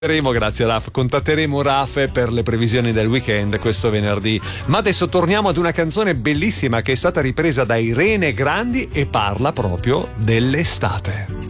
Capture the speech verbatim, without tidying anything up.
Grazie Raf, contatteremo Raf per le previsioni del weekend questo venerdì. Ma adesso torniamo ad una canzone bellissima che è stata ripresa da Irene Grandi e parla proprio dell'estate.